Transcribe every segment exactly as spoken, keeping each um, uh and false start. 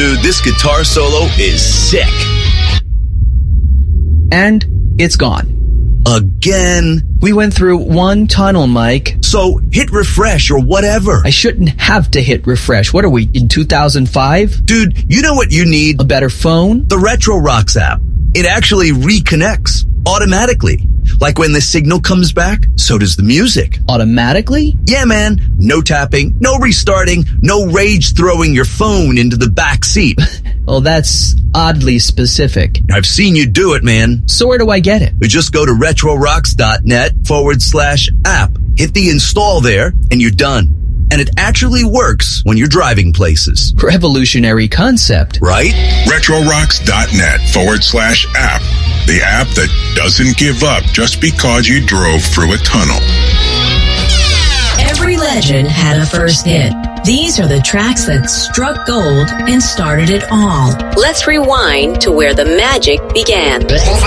Dude, this guitar solo is sick. And it's gone. Again. We went through one tunnel, Mike. So hit refresh or whatever. I shouldn't have to hit refresh. What are we, in two thousand five? Dude, you know what you need? A better phone? The Retro Rocks app. It actually reconnects automatically. Like when the signal comes back, so does the music. Automatically? Yeah, man. No tapping, no restarting, no rage throwing your phone into the back seat. Well, that's oddly specific. I've seen you do it, man. So where do I get it? You just go to retrorocks.net forward slash app. Hit the install there, and you're done. And it actually works when you're driving places. Revolutionary concept. Right? retrorocks.net forward slash app. The app that doesn't give up just because you drove through a tunnel. Every legend had a first hit. These are the tracks that struck gold and started it all. Let's rewind to where the magic began.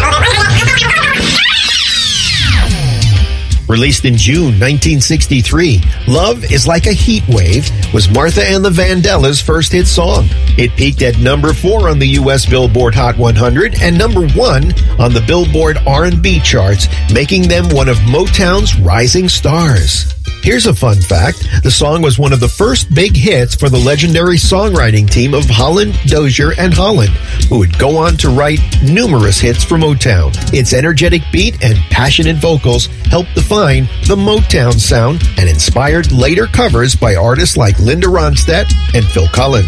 Released in June nineteen sixty-three, Love is Like a Heat Wave was Martha and the Vandellas' first hit song. It peaked at number four on the U S Billboard Hot one hundred and number one on the Billboard R and B charts, making them one of Motown's rising stars. Here's a fun fact. The song was one of the first big hits for the legendary songwriting team of Holland, Dozier, and Holland, who would go on to write numerous hits for Motown. Its energetic beat and passionate vocals helped define the Motown sound and inspired later covers by artists like Linda Ronstadt and Phil Collins.